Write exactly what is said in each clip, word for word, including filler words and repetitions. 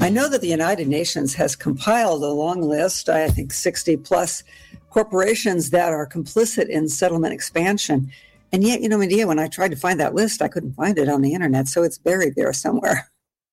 I know that the United Nations has compiled a long list, I think sixty plus corporations that are complicit in settlement expansion. And yet, you know, Medea, when I tried to find that list, I couldn't find it on the internet. So it's buried there somewhere.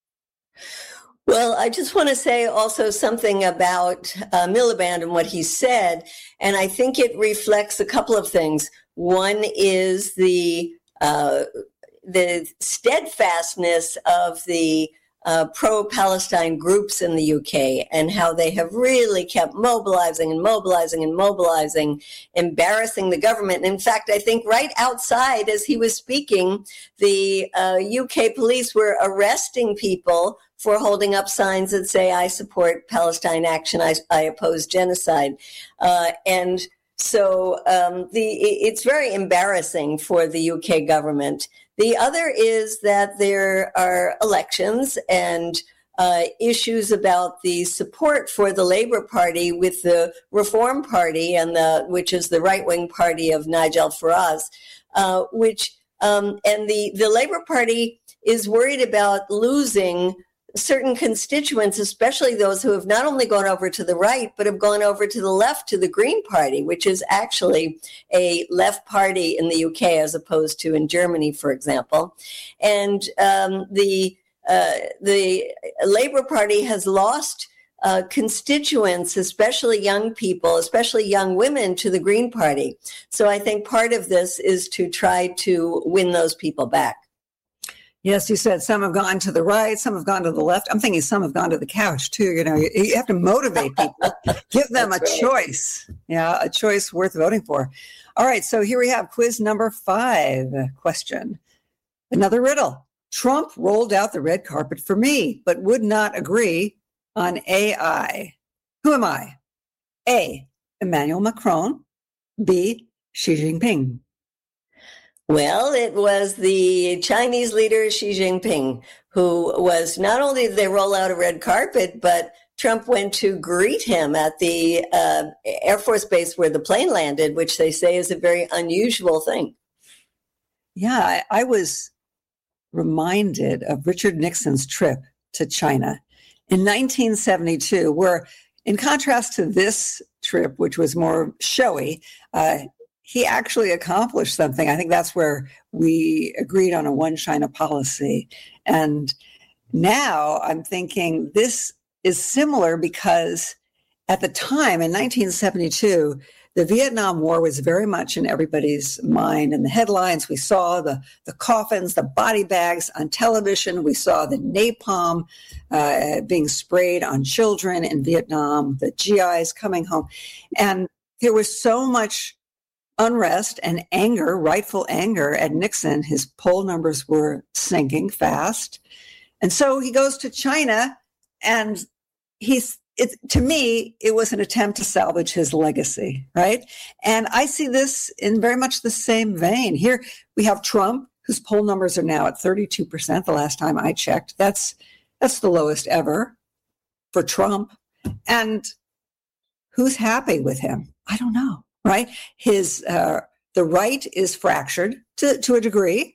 Well, I just want to say also something about uh, Miliband and what he said. And I think it reflects a couple of things. One is the uh, the steadfastness of the uh, pro-Palestine groups in the U K and how they have really kept mobilizing and mobilizing and mobilizing, embarrassing the government. And in fact, I think right outside as he was speaking, the uh, U K police were arresting people for holding up signs that say, I support Palestine action, I, I oppose genocide. Uh, and so um, the it's very embarrassing for the U K government. The other is that there are elections and uh, issues about the support for the Labour Party with the Reform Party, and the which is the right-wing party of Nigel Farage, uh, which um, and the, the Labour Party is worried about losing certain constituents, especially those who have not only gone over to the right, but have gone over to the left, to the Green Party, which is actually a left party in the U K as opposed to in Germany, for example. And um, the uh, the Labour Party has lost uh, constituents, especially young people, especially young women, to the Green Party. So I think part of this is to try to win those people back. Yes, you said some have gone to the right, some have gone to the left. I'm thinking some have gone to the couch too. You know, you, you have to motivate people, give them a right. choice. Yeah, a choice worth voting for. All right, so here we have quiz number five question. Another riddle. Trump rolled out the red carpet for me, but would not agree on A I. Who am I? A, Emmanuel Macron. B, Xi Jinping. Well, it was the Chinese leader Xi Jinping, who was not only did they roll out a red carpet, but Trump went to greet him at the uh, Air Force Base where the plane landed, which they say is a very unusual thing. Yeah, I, I was reminded of Richard Nixon's trip to China in nineteen seventy-two, where in contrast to this trip, which was more showy, uh, he actually accomplished something. I think that's where we agreed on a one China policy. And now I'm thinking this is similar because at the time in nineteen seventy-two, the Vietnam War was very much in everybody's mind. In the headlines, we saw the, the coffins, the body bags on television. We saw the napalm uh, being sprayed on children in Vietnam, the G Is coming home. And there was so much unrest and anger, rightful anger at Nixon. His poll numbers were sinking fast. And so he goes to China, and he's, it, to me, it was an attempt to salvage his legacy, right? And I see this in very much the same vein. Here we have Trump, whose poll numbers are now at thirty-two percent the last time I checked. That's, that's the lowest ever for Trump. And who's happy with him? I don't know. Right, his uh, the right is fractured to to a degree.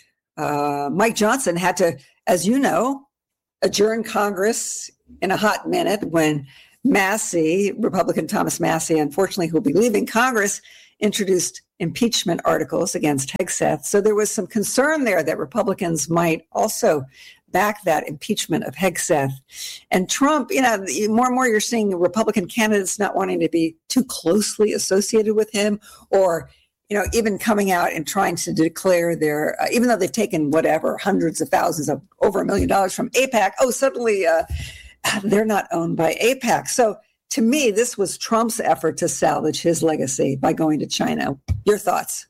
Uh, Mike Johnson had to, as you know, adjourn Congress in a hot minute when Massey, Republican Thomas Massey, unfortunately, who will be leaving Congress, introduced impeachment articles against Hegseth. So there was some concern there that Republicans might also back that impeachment of Hegseth. And Trump, you know, more and more you're seeing Republican candidates not wanting to be too closely associated with him, or, you know, even coming out and trying to declare their, uh, even though they've taken whatever, hundreds of thousands of over a million dollars from AIPAC, oh, suddenly uh, they're not owned by AIPAC. So to me, this was Trump's effort to salvage his legacy by going to China. Your thoughts?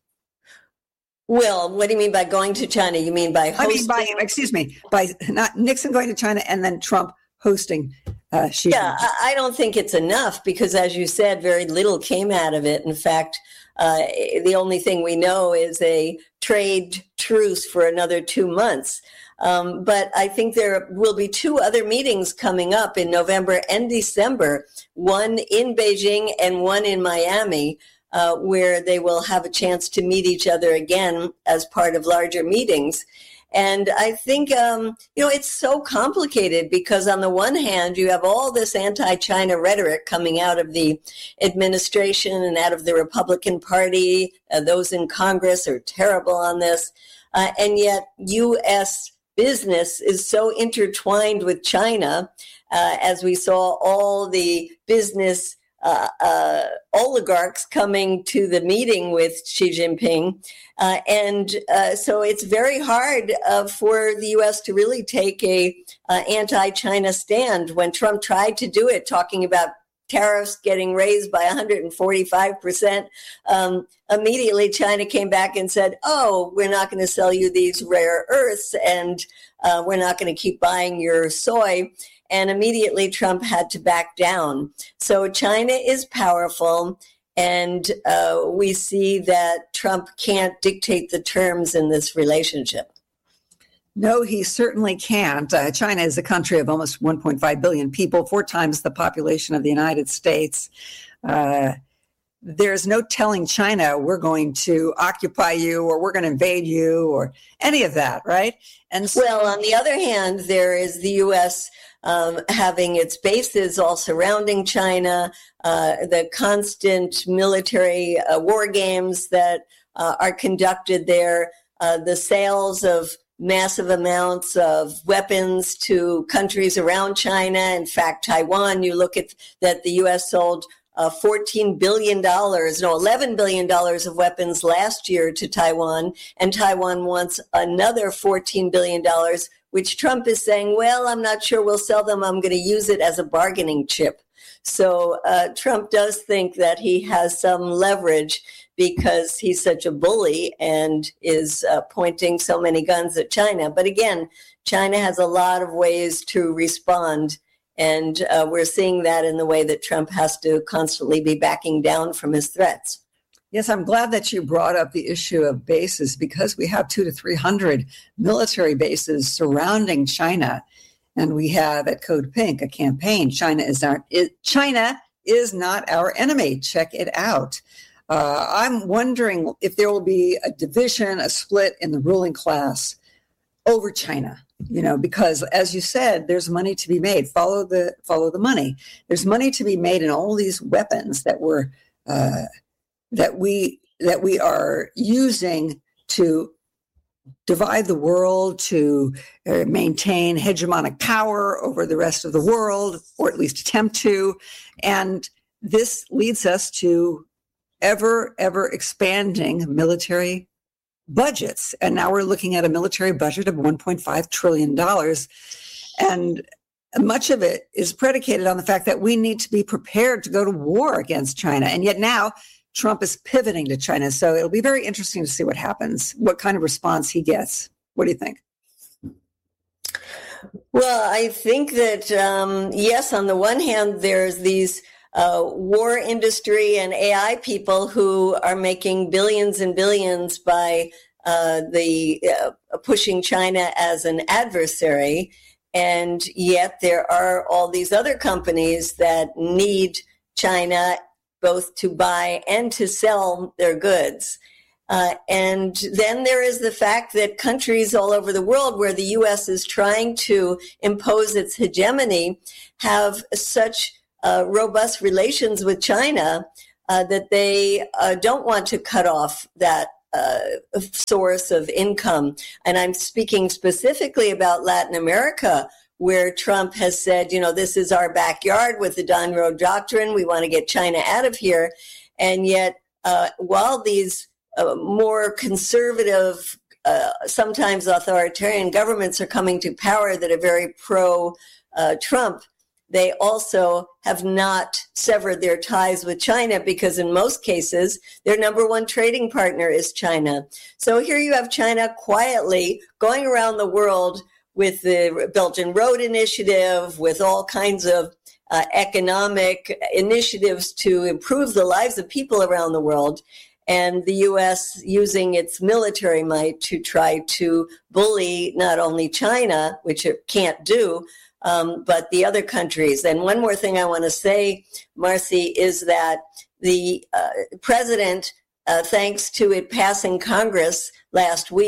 Well, what do you mean by going to China? You mean by hosting? I mean by, excuse me, by not Nixon going to China and then Trump hosting uh, Xi Jinping. Yeah, I don't think it's enough because, as you said, very little came out of it. In fact, uh, the only thing we know is a trade truce for another two months. Um, but I think there will be two other meetings coming up in November and December, one in Beijing and one in Miami, uh, where they will have a chance to meet each other again as part of larger meetings. And I think, um, you know, it's so complicated because on the one hand, you have all this anti-China rhetoric coming out of the administration and out of the Republican Party. Uh, those in Congress are terrible on this. Uh, and yet U S business is so intertwined with China, uh, as we saw all the business Uh, uh, oligarchs coming to the meeting with Xi Jinping. Uh, and uh, so it's very hard uh, for the U S to really take a uh, anti-China stand. When Trump tried to do it, talking about tariffs getting raised by one hundred forty-five percent, um, immediately China came back and said, oh, we're not going to sell you these rare earths, and uh, we're not going to keep buying your soy. And immediately Trump had to back down. So China is powerful, and uh, we see that Trump can't dictate the terms in this relationship. No, he certainly can't. Uh, China is a country of almost one point five billion people, four times the population of the United States. Uh, there's no telling China we're going to occupy you or we're going to invade you or any of that, right? And so- well, on the other hand, there is the U S Um, having its bases all surrounding China, uh, the constant military uh, war games that uh, are conducted there, uh, the sales of massive amounts of weapons to countries around China. In fact, Taiwan, you look at that the U S sold uh, fourteen billion dollars, no, eleven billion dollars of weapons last year to Taiwan, and Taiwan wants another fourteen billion dollars, which Trump is saying, well, I'm not sure we'll sell them. I'm going to use it as a bargaining chip. So uh, Trump does think that he has some leverage because he's such a bully and is uh, pointing so many guns at China. But again, China has a lot of ways to respond. And uh, we're seeing that in the way that Trump has to constantly be backing down from his threats. Yes, I'm glad that you brought up the issue of bases, because we have two to three hundred military bases surrounding China, and we have at Code Pink a campaign. China is our it, China is not our enemy. Check it out. Uh, I'm wondering if there will be a division, a split in the ruling class over China. You know, because as you said, there's money to be made. Follow the follow the money. There's money to be made in all these weapons that were. Uh, that we that we are using to divide the world, to uh, maintain hegemonic power over the rest of the world, or at least attempt to. And this leads us to ever, ever expanding military budgets. And now we're looking at a military budget of one point five trillion dollars. And much of it is predicated on the fact that we need to be prepared to go to war against China. And yet now Trump is pivoting to China. So it'll be very interesting to see what happens, what kind of response he gets. What do you think? Well, I think that, um, yes, on the one hand, there's these uh, war industry and A I people who are making billions and billions by uh, the uh, pushing China as an adversary. And yet there are all these other companies that need China both to buy and to sell their goods. Uh, and then there is the fact that countries all over the world where the U S is trying to impose its hegemony have such uh, robust relations with China uh, that they uh, don't want to cut off that uh, source of income. And I'm speaking specifically about Latin America, where Trump has said, you know, this is our backyard with the Don Road Doctrine. We want to get China out of here. And yet, uh, while these uh, more conservative, uh, sometimes authoritarian governments are coming to power that are very pro-Trump, uh, they also have not severed their ties with China, because in most cases, their number one trading partner is China. So here you have China quietly going around the world with the Belt and Road Initiative, with all kinds of uh, economic initiatives to improve the lives of people around the world, and the U S using its military might to try to bully not only China, which it can't do, um, but the other countries. And one more thing I want to say, Marcy, is that the uh, president, uh, thanks to it passing Congress last week,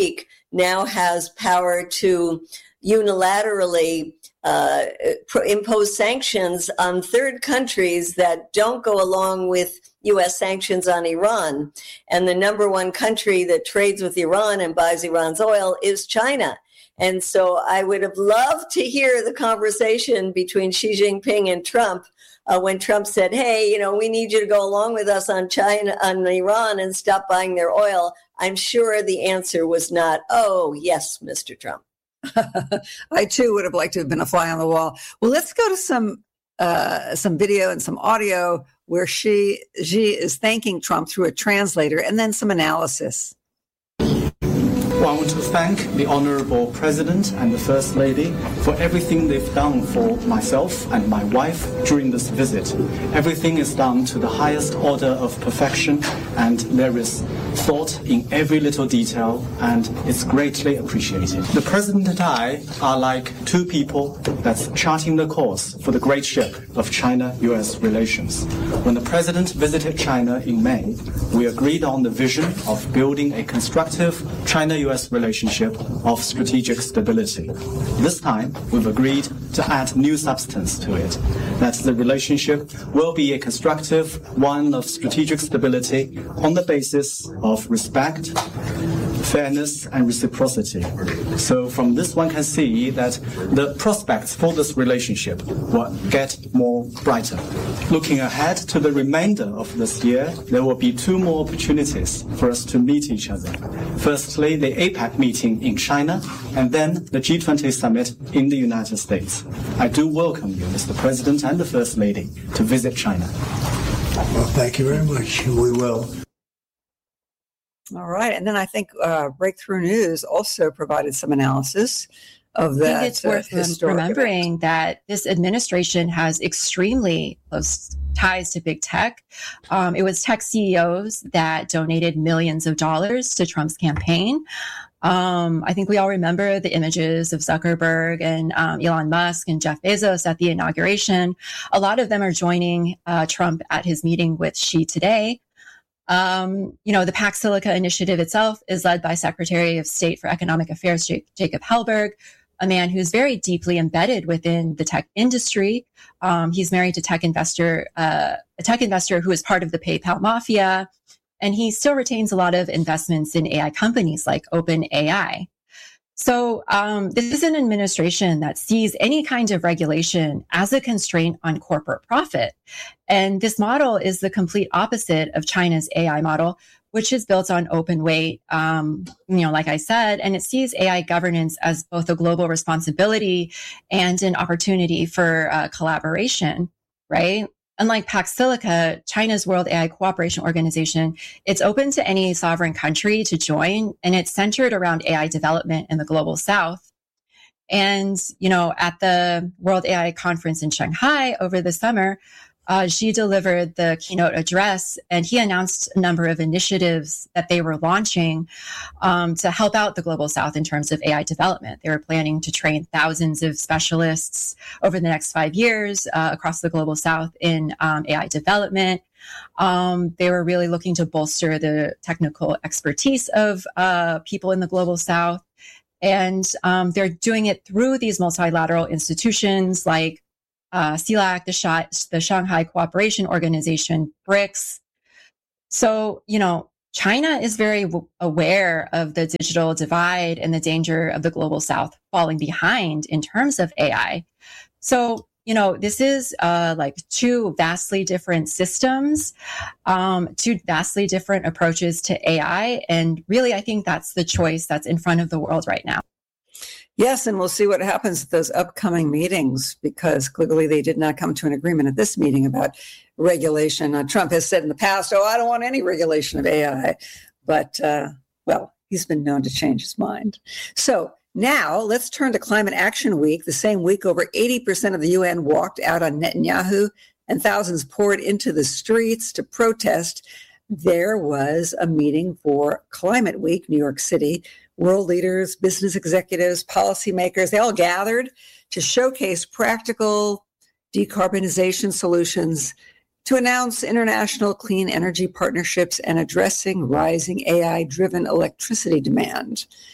now has power to unilaterally uh, impose sanctions on third countries that don't go along with U S sanctions on Iran. And the number one country that trades with Iran and buys Iran's oil is China. And so I would have loved to hear the conversation between Xi Jinping and Trump uh, when Trump said, hey, you know, we need you to go along with us on China, on Iran and stop buying their oil. I'm sure the answer was not, oh, yes, Mister Trump. I, too, would have liked to have been a fly on the wall. Well, let's go to some uh, some video and some audio where Xi, Xi is thanking Trump through a translator, and then some analysis. Well, I want to thank the Honorable President and the First Lady for everything they've done for myself and my wife during this visit. Everything is done to the highest order of perfection, and there is thought in every little detail, and it's greatly appreciated. The President and I are like two people that's charting the course for the great ship of China-U S relations. When the President visited China in May, we agreed on the vision of building a constructive China-U S relationship of strategic stability. This time, we've agreed to add new substance to it, that the relationship will be a constructive one of strategic stability on the basis of respect, fairness, and reciprocity. So from this one can see that the prospects for this relationship will get more brighter. Looking ahead to the remainder of this year, there will be two more opportunities for us to meet each other. Firstly, the APEC meeting in China, and then the G twenty summit in the United States. I do welcome you, Mister President and the First Lady, to visit China. Well, thank you very much. We will. All right. And then I think uh, Breakthrough News also provided some analysis of that. I think it's worth uh, remembering event. that this administration has extremely close ties to big tech. Um, it was tech C E Os that donated millions of dollars to Trump's campaign. Um, I think we all remember the images of Zuckerberg and um, Elon Musk and Jeff Bezos at the inauguration. A lot of them are joining uh, Trump at his meeting with Xi today. Um, you know, the Pax Silica initiative itself is led by Secretary of State for Economic Affairs, J- Jacob Hellberg, a man who's very deeply embedded within the tech industry. Um, he's married to tech investor, uh, a tech investor who is part of the PayPal mafia, and he still retains a lot of investments in A I companies like OpenAI. So um, this is an administration that sees any kind of regulation as a constraint on corporate profit. And this model is the complete opposite of China's A I model, which is built on open weight, um, you know, like I said, and it sees A I governance as both a global responsibility and an opportunity for uh, collaboration, right? Unlike Pax Silica, China's World A I Cooperation Organization, it's open to any sovereign country to join, and it's centered around A I development in the global south. And, you know, at the World A I Conference in Shanghai over the summer, uh, Xi delivered the keynote address, and he announced a number of initiatives that they were launching um, to help out the global south in terms of A I development. They were planning to train thousands of specialists over the next five years uh, across the global south in um, A I development. Um, they were really looking to bolster the technical expertise of uh, people in the global south. And um, they're doing it through these multilateral institutions like Uh, C L A C, the, Sh- the Shanghai Cooperation Organization, BRICS. So, you know, China is very w- aware of the digital divide and the danger of the global south falling behind in terms of A I. So, you know, this is uh, like two vastly different systems, um, two vastly different approaches to A I. And really, I think that's the choice that's in front of the world right now. Yes, and we'll see what happens at those upcoming meetings, because clearly they did not come to an agreement at this meeting about regulation. Uh, Trump has said in the past, oh, I don't want any regulation of A I. But, uh, well, he's been known to change his mind. So now let's turn to Climate Action Week. The same week, over eighty percent of the U N walked out on Netanyahu, and thousands poured into the streets to protest. There was a meeting for Climate Week, New York City. World leaders, business executives, policymakers, they all gathered to showcase practical decarbonization solutions, to announce international clean energy partnerships, and addressing rising A I-driven electricity demand.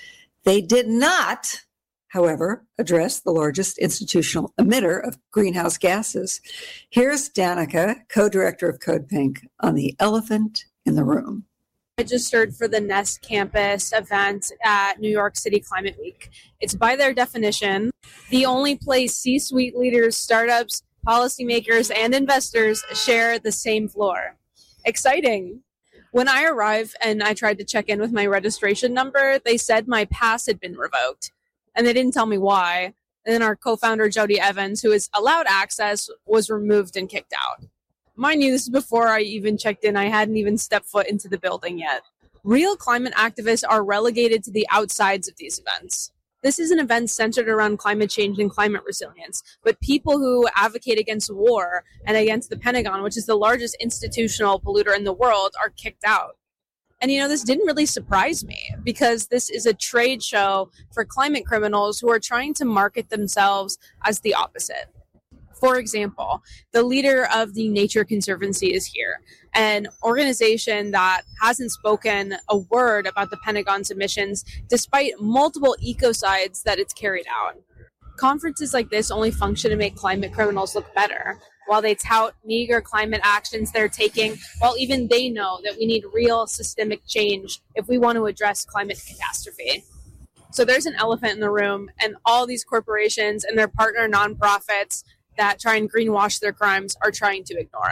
They did not, however, address the largest institutional emitter of greenhouse gases. Here's Danica, co-director of Code Pink, on the elephant in the room. Registered for the Nest Campus event at New York City Climate Week. It's by their definition the only place C-suite leaders, startups, policymakers, and investors share the same floor. Exciting. When I arrived and I tried to check in with my registration number, they said my pass had been revoked, and they didn't tell me why. And then our co-founder, Jody Evans, who is allowed access, was removed and kicked out. Mind you, this is before I even checked in. I hadn't even stepped foot into the building yet. Real climate activists are relegated to the outsides of these events. This is an event centered around climate change and climate resilience, but people who advocate against war and against the Pentagon, which is the largest institutional polluter in the world, are kicked out. And, you know, this didn't really surprise me because this is a trade show for climate criminals who are trying to market themselves as the opposite. For example, the leader of the Nature Conservancy is here, an organization that hasn't spoken a word about the Pentagon's emissions, despite multiple ecocides that it's carried out. Conferences like this only function to make climate criminals look better, while they tout meager climate actions they're taking, while even they know that we need real systemic change if we want to address climate catastrophe. So there's an elephant in the room, and all these corporations and their partner nonprofits that try and greenwash their crimes are trying to ignore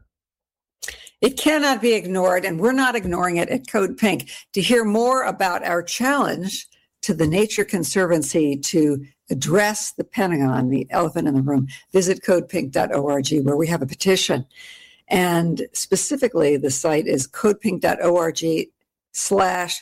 it. It cannot be ignored, and we're not ignoring it at Code Pink. To hear more about our challenge to the Nature Conservancy to address the Pentagon, the elephant in the room, visit code pink dot org, where we have a petition. And specifically, the site is codepink.org slash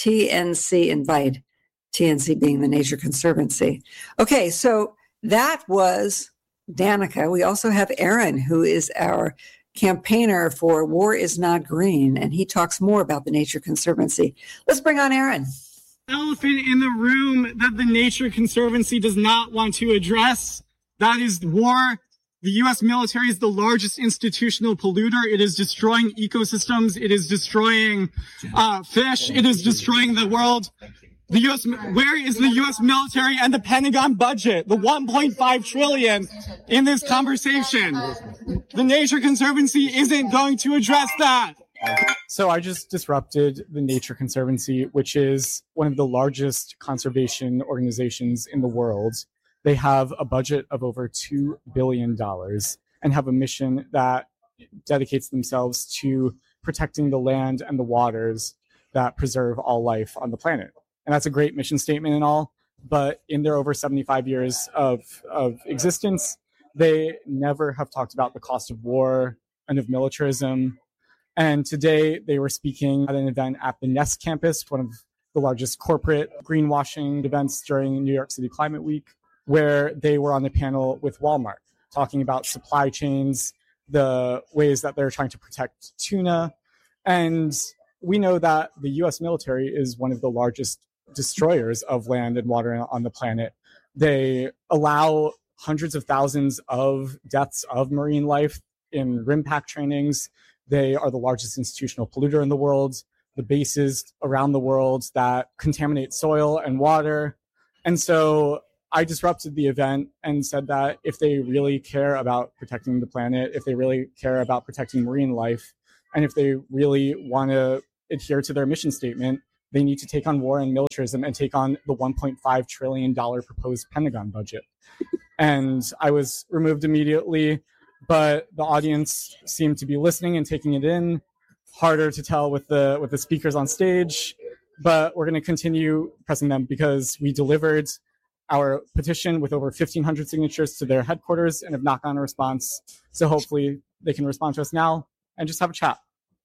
TNC invite, T N C being the Nature Conservancy. Okay, so that was Danica. We also have Aaron, who is our campaigner for War is Not Green, and he talks more about the Nature Conservancy. Let's bring on Aaron. Elephant in the room that the Nature Conservancy does not want to address, that is war. The U S military is the largest institutional polluter. It is destroying ecosystems. It is destroying uh, fish. It is destroying the world. The U S, where is the U S military and the Pentagon budget? The one point five trillion in this conversation. The Nature Conservancy isn't going to address that. So I just disrupted the Nature Conservancy, which is one of the largest conservation organizations in the world. They have a budget of over two billion dollars and have a mission that dedicates themselves to protecting the land and the waters that preserve all life on the planet. And that's a great mission statement and all, but in their over seventy-five years of, of existence, they never have talked about the cost of war and of militarism. And today they were speaking at an event at the Nest Campus, one of the largest corporate greenwashing events during New York City Climate Week, where they were on the panel with Walmart, talking about supply chains, the ways that they're trying to protect tuna. And we know that the U S military is one of the largest destroyers of land and water on the planet. They allow hundreds of thousands of deaths of marine life in RIMPAC trainings. They are the largest institutional polluter in the world, the bases around the world that contaminate soil and water. And so I disrupted the event and said that if they really care about protecting the planet, if they really care about protecting marine life, and if they really want to adhere to their mission statement, they need to take on war and militarism and take on the one point five trillion dollars proposed Pentagon budget. And I was removed immediately, but the audience seemed to be listening and taking it in. Harder to tell with the with the speakers on stage, but we're going to continue pressing them because we delivered our petition with over fifteen hundred signatures to their headquarters and have not gotten a response. So hopefully they can respond to us now and just have a chat.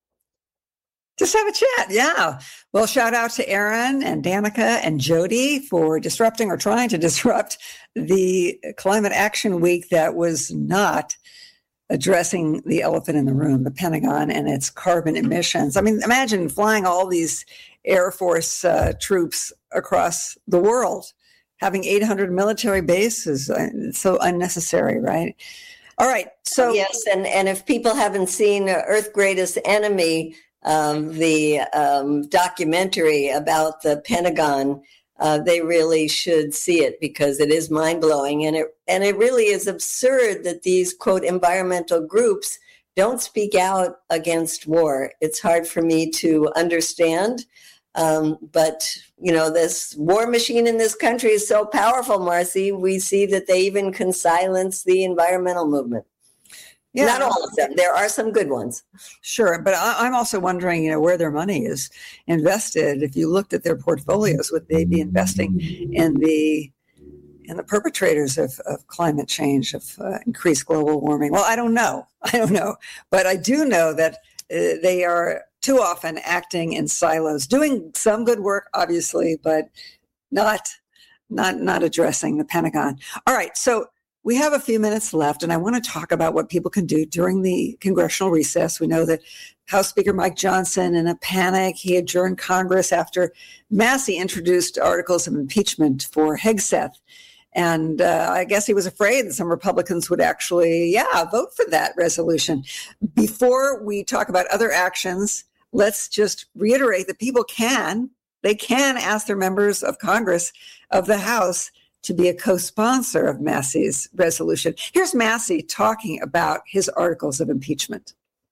Just have a chat, yeah. Well, shout out to Aaron and Danica and Jody for disrupting or trying to disrupt the Climate Action Week that was not addressing the elephant in the room, the Pentagon and its carbon emissions. I mean, imagine flying all these Air Force uh, troops across the world, having eight hundred military bases. It's so unnecessary, right? All right. So yes, and, and if people haven't seen Earth's Greatest Enemy, um, the um, documentary about the Pentagon, uh, they really should see it because it is mind-blowing. And it, and it really is absurd that these, quote, environmental groups don't speak out against war. It's hard for me to understand. Um, but, you know, this war machine in this country is so powerful, Marcy. We see that they even can silence the environmental movement. Yeah. Not all of them. There are some good ones. Sure. But I, I'm also wondering, you know, where their money is invested. If you looked at their portfolios, would they be investing in the in the perpetrators of, of climate change, of uh, increased global warming? Well, I don't know. I don't know. But I do know that uh, they are too often acting in silos, doing some good work, obviously, but not not not addressing the Pentagon. All right. So we have a few minutes left, and I want to talk about what people can do during the congressional recess. We know that House Speaker Mike Johnson, in a panic, he adjourned Congress after Massey introduced articles of impeachment for Hegseth. And uh, I guess he was afraid that some Republicans would actually, yeah, vote for that resolution. Before we talk about other actions, let's just reiterate that people can, they can ask their members of Congress, of the House, to be a co-sponsor of Massey's resolution. Here's Massey talking about his articles of impeachment.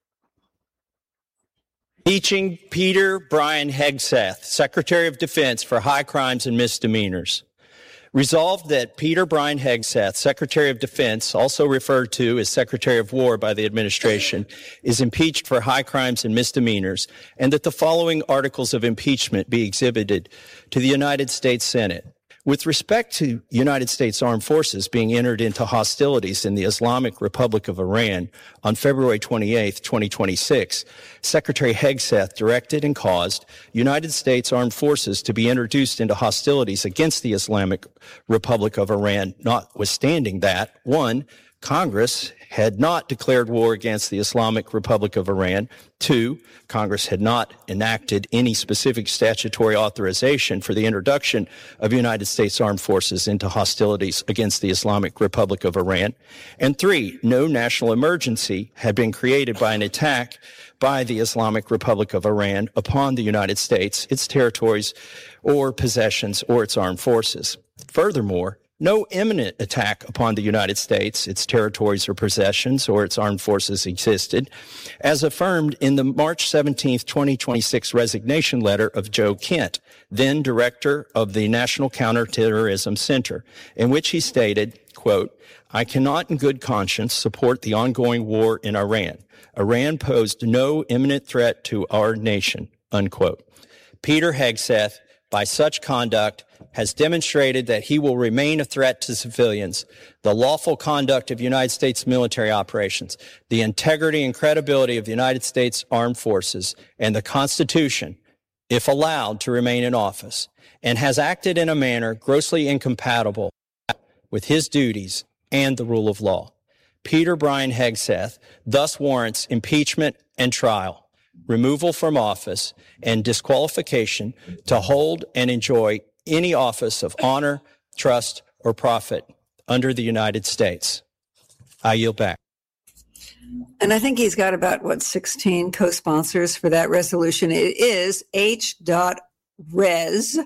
Impeaching Peter Brian Hegseth, Secretary of Defense, for high crimes and misdemeanors. Resolved that Peter Brian Hegseth, Secretary of Defense, also referred to as Secretary of War by the administration, is impeached for high crimes and misdemeanors, and that the following articles of impeachment be exhibited to the United States Senate. With respect to United States Armed Forces being entered into hostilities in the Islamic Republic of Iran on February twenty-eighth, twenty twenty-six, Secretary Hegseth directed and caused United States Armed Forces to be introduced into hostilities against the Islamic Republic of Iran, notwithstanding that, one, Congress had not declared war against the Islamic Republic of Iran. Two, Congress had not enacted any specific statutory authorization for the introduction of United States Armed Forces into hostilities against the Islamic Republic of Iran. And three, no national emergency had been created by an attack by the Islamic Republic of Iran upon the United States, its territories or possessions, or its armed forces. Furthermore, no imminent attack upon the United States, its territories or possessions, or its armed forces existed, as affirmed in the March seventeenth, twenty twenty-six resignation letter of Joe Kent, then director of the National Counterterrorism Center, in which he stated, quote, "I cannot in good conscience support the ongoing war in Iran. Iran posed no imminent threat to our nation," unquote. Peter Hegseth, by such conduct, has demonstrated that he will remain a threat to civilians, the lawful conduct of United States military operations, the integrity and credibility of the United States Armed Forces, and the Constitution, if allowed to remain in office, and has acted in a manner grossly incompatible with his duties and the rule of law. Peter Brian Hegseth thus warrants impeachment and trial, removal from office, and disqualification to hold and enjoy any office of honor, trust, or profit under the United States. I yield back. And I think he's got about, what, sixteen co-sponsors for that resolution. It is H Res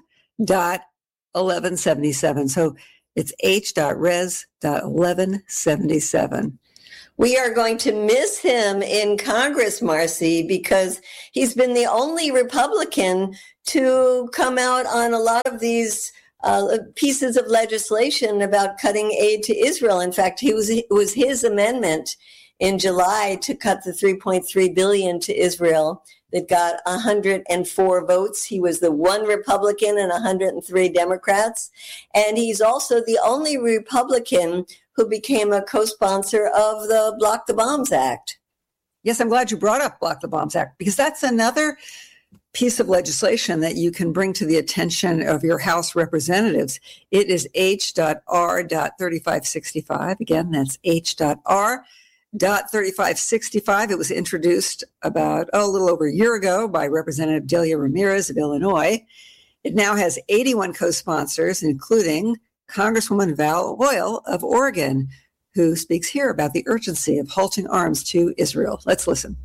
eleven seventy-seven. So it's H Res eleven seventy-seven. We are going to miss him in Congress, Marcy, because he's been the only Republican to come out on a lot of these uh, pieces of legislation about cutting aid to Israel. In fact, he was, it was his amendment in July to cut the three point three billion dollars to Israel that got one hundred four votes. He was the one Republican and one hundred three Democrats. And he's also the only Republican who became a co-sponsor of the Block the Bombs Act. Yes, I'm glad you brought up Block the Bombs Act, because that's another piece of legislation that you can bring to the attention of your House representatives. It is H R thirty-five sixty-five. Again, that's H R thirty-five sixty-five. It was introduced about oh, a little over a year ago by Representative Delia Ramirez of Illinois. It now has eighty-one co-sponsors, including Congresswoman Val Hoyle of Oregon, who speaks here about the urgency of halting arms to Israel. Let's listen.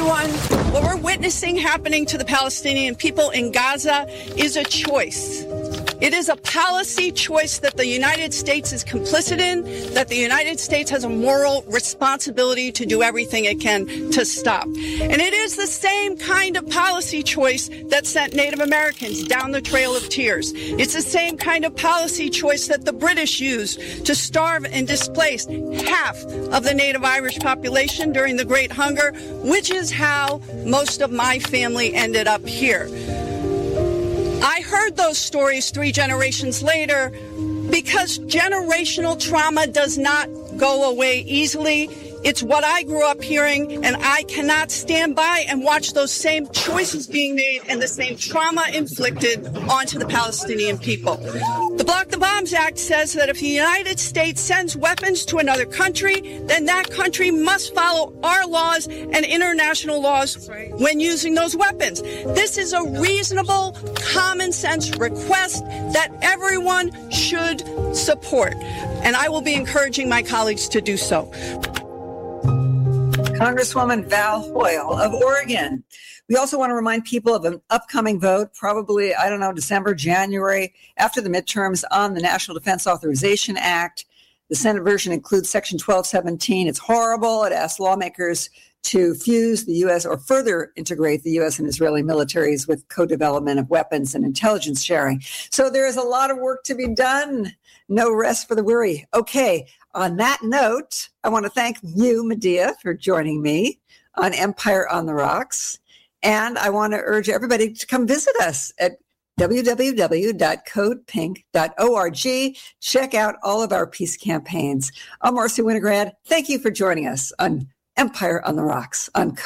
everyone, what we're witnessing happening to the Palestinian people in Gaza is a choice. It is a policy choice that the United States is complicit in, that the United States has a moral responsibility to do everything it can to stop. And it is the same kind of policy choice that sent Native Americans down the Trail of Tears. It's the same kind of policy choice that the British used to starve and displace half of the Native Irish population during the Great Hunger, which is how most of my family ended up here. I heard those stories three generations later because generational trauma does not go away easily. It's what I grew up hearing, and I cannot stand by and watch those same choices being made and the same trauma inflicted onto the Palestinian people. The Block the Bombs Act says that if the United States sends weapons to another country, then that country must follow our laws and international laws when using those weapons. This is a reasonable, common sense request that everyone should support, and I will be encouraging my colleagues to do so. Congresswoman Val Hoyle of Oregon. We also want to remind people of an upcoming vote, probably, I don't know, December, January, after the midterms on the National Defense Authorization Act. The Senate version includes Section twelve seventeen. It's horrible. It asks lawmakers to fuse the U S or further integrate the U S and Israeli militaries with co-development of weapons and intelligence sharing. So there is a lot of work to be done. No rest for the weary. Okay. On that note, I want to thank you, Medea, for joining me on Empire on the Rocks. And I want to urge everybody to come visit us at w w w dot code pink dot org. Check out all of our peace campaigns. I'm Marcy Winograd. Thank you for joining us on Empire on the Rocks on Code